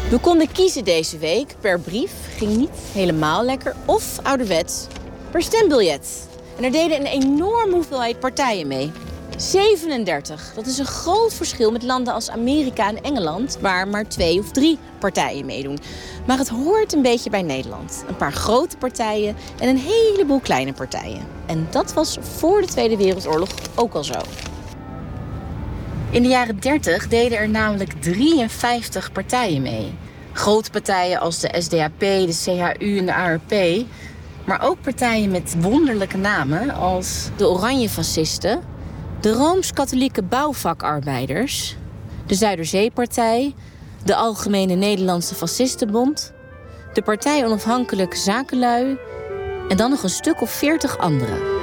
We konden kiezen deze week per brief, ging niet helemaal lekker, of ouderwets per stembiljet. En er deden een enorme hoeveelheid partijen mee. 37. Dat is een groot verschil met landen als Amerika en Engeland, waar maar 2 of 3 partijen meedoen. Maar het hoort een beetje bij Nederland. Een paar grote partijen en een heleboel kleine partijen. En dat was voor de Tweede Wereldoorlog ook al zo. In de jaren 30 deden er namelijk 53 partijen mee. Grote partijen als de SDAP, de CHU en de ARP. Maar ook partijen met wonderlijke namen als de Oranje Fascisten, de Rooms-Katholieke Bouwvakarbeiders, de Zuiderzeepartij, de Algemene Nederlandse Fascistenbond, de Partij Onafhankelijk Zakenlui en dan nog een stuk of 40 andere.